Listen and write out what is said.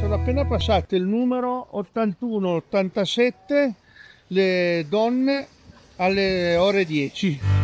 sono appena passate il numero 81-87, le donne alle ore 10.